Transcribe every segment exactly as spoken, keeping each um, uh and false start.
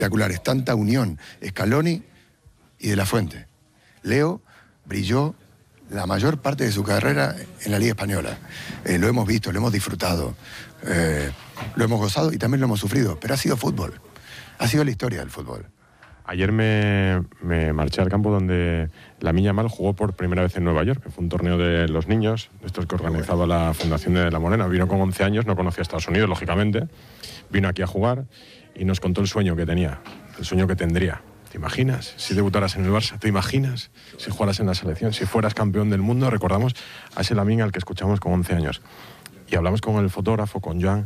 espectaculares, tanta unión, Scaloni y De la Fuente. Leo brilló la mayor parte de su carrera en la Liga Española. Eh, lo hemos visto, lo hemos disfrutado, eh, lo hemos gozado y también lo hemos sufrido, pero ha sido fútbol, ha sido la historia del fútbol. Ayer me, me marché al campo donde Lamine Yamal jugó por primera vez en Nueva York, que fue un torneo de los niños, estos que organizaba la Fundación de La Morena. Vino con once años, no conocía Estados Unidos, lógicamente. Vino aquí a jugar y nos contó el sueño que tenía, el sueño que tendría. ¿Te imaginas si debutaras en el Barça? ¿Te imaginas si jugaras en la selección? Si fueras campeón del mundo. Recordamos a ese Lamine al que escuchamos con once años. Y hablamos con el fotógrafo, con Joan,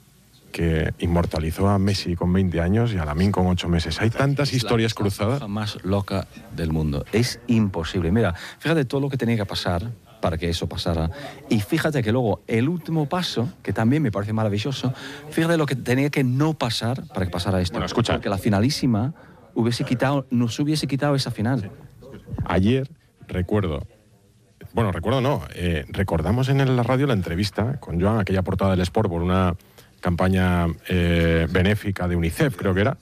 que inmortalizó a Messi con veinte años y a Lamine con ocho meses. Hay tantas historias cruzadas. La más loca del mundo. Es imposible. Mira, fíjate todo lo que tenía que pasar para que eso pasara. Y fíjate que luego el último paso, que también me parece maravilloso, fíjate lo que tenía que no pasar para que pasara esto. Bueno, escucha. Porque la finalísima hubiese quitado, nos hubiese quitado esa final. Ayer recuerdo, bueno, recuerdo no, eh, recordamos en la radio la entrevista con Joan, aquella portada del Sport por una campaña eh, benéfica de UNICEF, creo que era,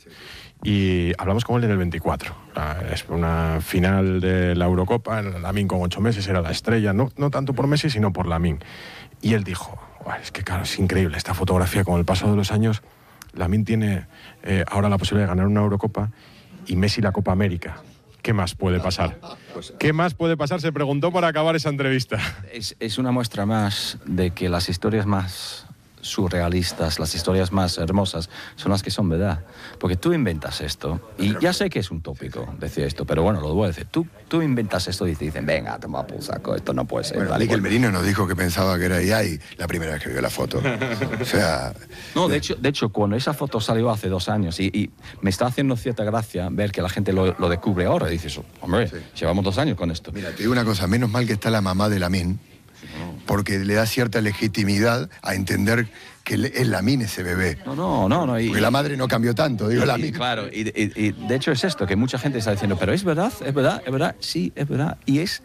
y hablamos con él en el veinticuatro. Es una final de la Eurocopa, Lamine con ocho meses era la estrella, no, no tanto por Messi, sino por Lamine. Y él dijo, es que claro, es increíble esta fotografía, con el paso de los años, Lamine tiene eh, ahora la posibilidad de ganar una Eurocopa y Messi la Copa América. ¿Qué más puede pasar? ¿Qué más puede pasar? Se preguntó para acabar esa entrevista. Es, es una muestra más de que las historias más surrealistas, las historias más hermosas son las que son verdad, porque tú inventas esto y ya sé que es un tópico decir esto, pero bueno, lo voy a decir, tú, tú inventas esto y te dicen venga, toma por saco, esto no puede ser. Bueno, Mikel Merino nos dijo que pensaba que era A I la primera vez que vio la foto, o sea... No, de hecho, de hecho cuando esa foto salió hace dos años y, y me está haciendo cierta gracia ver que la gente lo, lo descubre ahora y dices, hombre, sí. Llevamos dos años con esto. Mira, te digo una cosa, menos mal que está la mamá de Lamine, porque le da cierta legitimidad a entender que es Lamine ese bebé. No, no, no. no y, porque la madre no cambió tanto, digo Lamine. Claro, y, y, y de hecho es esto, que mucha gente está diciendo, pero es verdad, es verdad, es verdad, sí, es verdad, y es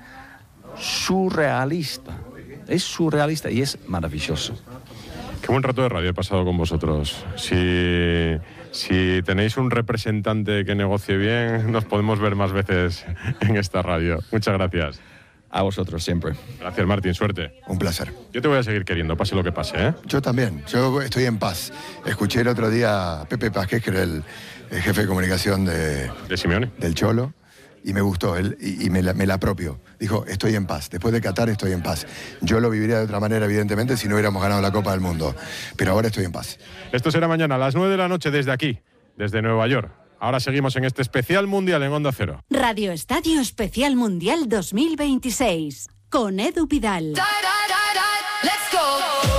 surrealista, es surrealista y es maravilloso. Qué buen rato de radio he pasado con vosotros. Si, si tenéis un representante que negocie bien, nos podemos ver más veces en esta radio. Muchas gracias. A vosotros siempre. Gracias, Martín, suerte. Un placer. Yo te voy a seguir queriendo, pase lo que pase, ¿eh? Yo también, yo estoy en paz. Escuché el otro día a Pepe Pasqués, que era el, el jefe de comunicación de, de Simeone, del Cholo, y me gustó, él, y, y me, la, me la apropió. Dijo, estoy en paz, después de Qatar estoy en paz. Yo lo viviría de otra manera, evidentemente, si no hubiéramos ganado la Copa del Mundo, pero ahora estoy en paz. Esto será mañana a las nueve de la noche desde aquí, desde Nueva York. Ahora seguimos en este especial mundial en Onda Cero. Radio Estadio Especial Mundial dos mil veintiséis, con Edu Pidal. Da, da, da, da. Let's go.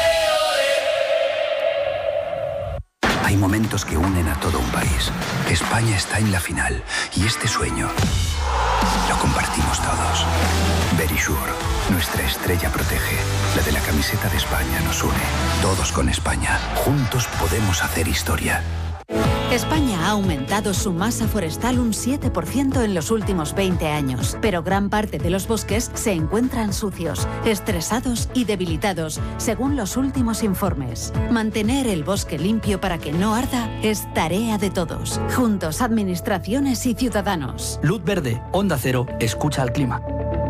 Hay momentos que unen a todo un país. España está en la final y este sueño lo compartimos todos. Verisure, nuestra estrella protege. La de la camiseta de España nos une. Todos con España. Juntos podemos hacer historia. España ha aumentado su masa forestal un siete por ciento en los últimos veinte años, pero gran parte de los bosques se encuentran sucios, estresados y debilitados, según los últimos informes. Mantener el bosque limpio para que no arda es tarea de todos. Juntos, administraciones y ciudadanos. Luz verde, Onda Cero, escucha al clima.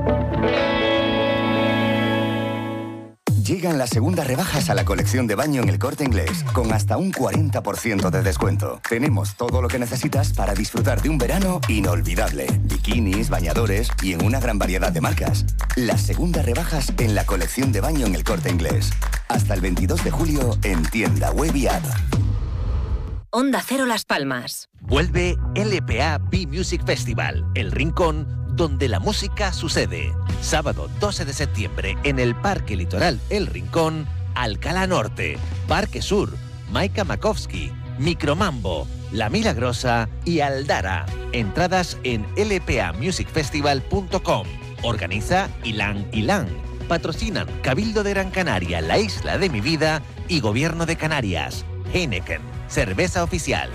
Llegan las segundas rebajas a la colección de baño en El Corte Inglés, con hasta un cuarenta por ciento de descuento. Tenemos todo lo que necesitas para disfrutar de un verano inolvidable. Bikinis, bañadores y en una gran variedad de marcas. Las segundas rebajas en la colección de baño en El Corte Inglés. Hasta el veintidós de julio en tienda web y app. Onda Cero Las Palmas. Vuelve L P A B-Music Festival, el rincón donde la música sucede. Sábado doce de septiembre en el Parque Litoral El Rincón, Alcalá Norte, Parque Sur, Maika Makovsky, Micromambo, La Milagrosa y Aldara. Entradas en l p a music festival punto com. Organiza Ilan Ilan. Patrocinan Cabildo de Gran Canaria, La Isla de mi Vida y Gobierno de Canarias. Heineken, cerveza oficial.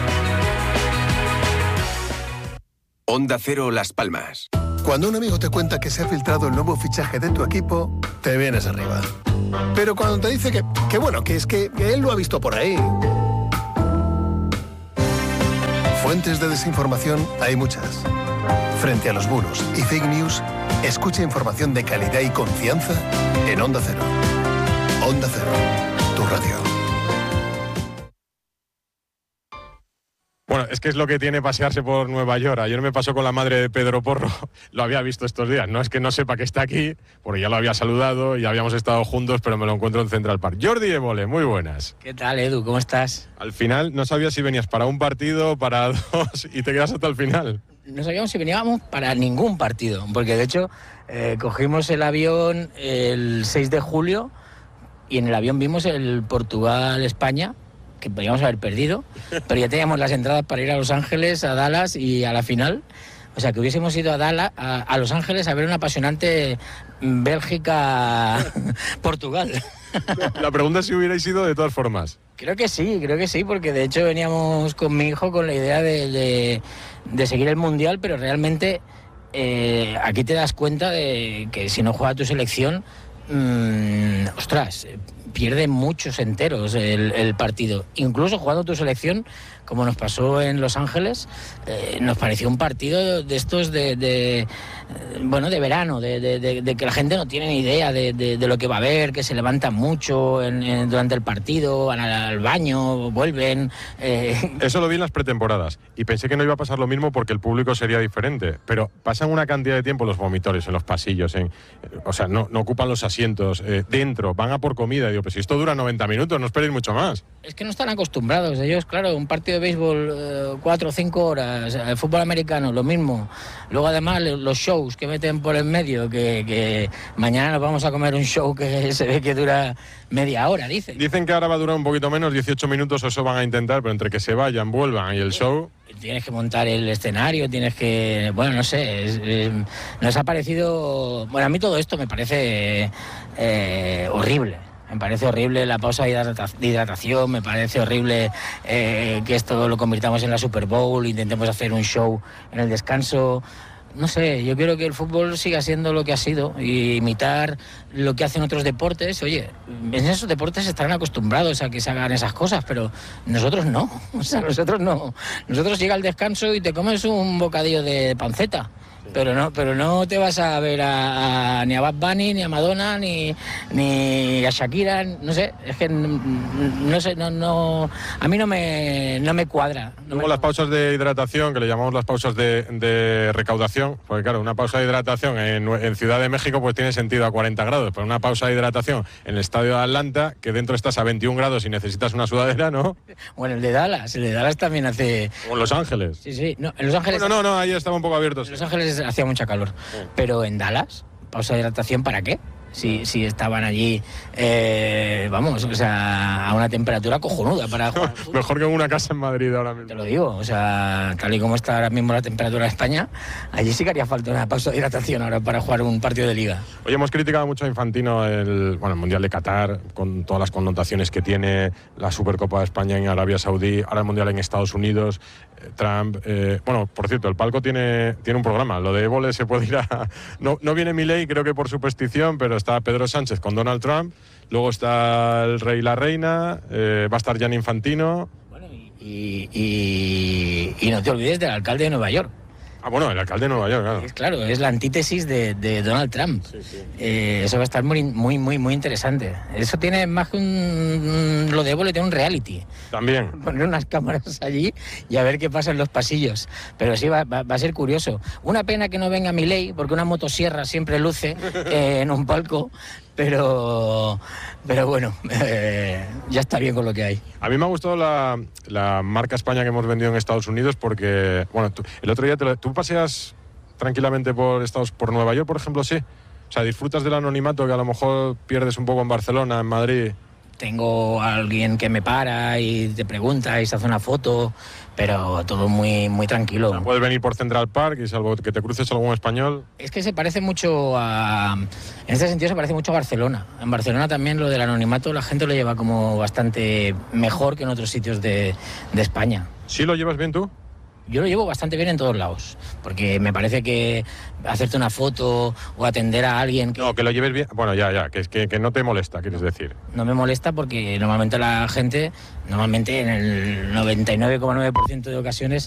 Onda Cero Las Palmas. Cuando un amigo te cuenta que se ha filtrado el nuevo fichaje de tu equipo, te vienes arriba. Pero cuando te dice que, que bueno, que es que, que él lo ha visto por ahí. Fuentes de desinformación hay muchas. Frente a los bulos y fake news, escucha información de calidad y confianza en Onda Cero. Onda Cero, tu radio. Bueno, es que es lo que tiene pasearse por Nueva York. Ayer me pasó con la madre de Pedro Porro, lo había visto estos días. No es que no sepa que está aquí, porque ya lo había saludado y ya habíamos estado juntos, pero me lo encuentro en Central Park. Jordi Évole, muy buenas. ¿Qué tal, Edu? ¿Cómo estás? Al final no sabías si venías para un partido, para dos, y te quedas hasta el final. No sabíamos si veníamos para ningún partido, porque de hecho eh, cogimos el avión el seis de julio y en el avión vimos el Portugal-España, que podíamos haber perdido, pero ya teníamos las entradas para ir a Los Ángeles, a Dallas y a la final. O sea, que hubiésemos ido a Dallas, a, a Los Ángeles a ver un apasionante Bélgica-Portugal. La pregunta es si hubierais ido de todas formas. Creo que sí, creo que sí, porque de hecho veníamos con mi hijo con la idea de, de, de seguir el Mundial, pero realmente eh, aquí te das cuenta de que si no juega tu selección, mmm, ostras, pierde muchos enteros el, el partido. Incluso jugando tu selección, como nos pasó en Los Ángeles, eh, nos pareció un partido de estos de, de bueno, de verano, de, de, de, de que la gente no tiene ni idea de, de, de lo que va a haber, que se levantan mucho en, en, durante el partido, van al, al baño, vuelven. Eh. Eso lo vi en las pretemporadas y pensé que no iba a pasar lo mismo porque el público sería diferente, pero pasan una cantidad de tiempo los vomitores en los pasillos, en, o sea, no, no ocupan los asientos, eh, dentro, van a por comida. Y digo, pues si esto dura noventa minutos, no esperéis mucho más. Es que no están acostumbrados ellos, claro, un partido de béisbol eh, cuatro o cinco horas, el fútbol americano lo mismo, luego además los shows que meten por el medio, que, que mañana nos vamos a comer un show que se ve que dura media hora, dicen. Dicen que ahora va a durar un poquito menos, dieciocho minutos, eso van a intentar, pero entre que se vayan, vuelvan y el show... Tienes que montar el escenario, tienes que... Bueno, no sé, es, es, nos ha parecido... Bueno, a mí todo esto me parece eh, horrible. Me parece horrible la pausa de hidratación, me parece horrible eh, que esto lo convirtamos en la Super Bowl, intentemos hacer un show en el descanso. No sé, yo quiero que el fútbol siga siendo lo que ha sido y imitar lo que hacen otros deportes. Oye, en esos deportes estarán acostumbrados a que se hagan esas cosas, pero nosotros no. O sea, nosotros no. Nosotros llega el descanso y te comes un bocadillo de panceta. Pero no, pero no te vas a ver a, a, ni a Bad Bunny, ni a Madonna, ni, ni a Shakira, no sé, es que no, no sé, no, no, a mí no me, no me cuadra. No Luego me... las pausas de hidratación, que le llamamos las pausas de, de recaudación, porque claro, una pausa de hidratación en, en Ciudad de México pues tiene sentido a cuarenta grados, pero una pausa de hidratación en el estadio de Atlanta, que dentro estás a veintiún grados y necesitas una sudadera, ¿no? Bueno, el de Dallas, el de Dallas también hace... O en Los Ángeles. Sí, sí, no, en Los Ángeles... Bueno, no, no, ahí estaba un poco abierto. En Los Ángeles hacía mucha calor, sí. Pero en Dallas, pausa de hidratación, ¿para qué? Si, si estaban allí, eh, vamos, o sea, a una temperatura cojonuda para jugar. Mejor que en una casa en Madrid ahora mismo. Te lo digo, o sea, tal y como está ahora mismo la temperatura de España, allí sí que haría falta una pausa de hidratación ahora para jugar un partido de liga. Oye, hemos criticado mucho a Infantino el, bueno, el Mundial de Qatar, con todas las connotaciones que tiene, la Supercopa de España en Arabia Saudí, ahora el Mundial en Estados Unidos, eh, Trump. Eh, bueno, por cierto, el palco tiene, tiene un programa, lo de Évole se puede ir a... No, no viene Milei, creo que por superstición, pero está Pedro Sánchez con Donald Trump, luego está el rey y la reina, eh, va a estar Gianni Infantino. Bueno, y, y, y, y no te olvides del alcalde de Nueva York. Ah, bueno, el alcalde de Nueva York, claro. Es, claro, es la antítesis de, de Donald Trump. Sí, sí. Eh, eso va a estar muy, muy, muy, muy interesante. Eso tiene más que un... Lo de Évole tiene un reality. También. Poner unas cámaras allí y a ver qué pasa en los pasillos. Pero sí, va, va, va a ser curioso. Una pena que no venga Milei, porque una motosierra siempre luce eh, en un palco. Pero, pero bueno, eh, ya está bien con lo que hay. A mí me ha gustado la, la marca España que hemos vendido en Estados Unidos porque, bueno, tú, el otro día te lo, tú paseas tranquilamente por Estados, por Nueva York, por ejemplo, sí. O sea, disfrutas del anonimato que a lo mejor pierdes un poco en Barcelona, en Madrid. Tengo a alguien que me para y te pregunta y se hace una foto, pero todo muy, muy tranquilo. O sea, puedes venir por Central Park y salvo que te cruces algún español. Es que se parece mucho a... En este sentido se parece mucho a Barcelona. En Barcelona también lo del anonimato la gente lo lleva como bastante mejor que en otros sitios de, de España. ¿Sí lo llevas bien tú? Yo lo llevo bastante bien en todos lados, porque me parece que hacerte una foto o atender a alguien... Que... No, que lo lleves bien... Bueno, ya, ya, que, que, que no te molesta, quieres decir. No me molesta porque normalmente la gente, normalmente en el noventa y nueve coma nueve por ciento de ocasiones,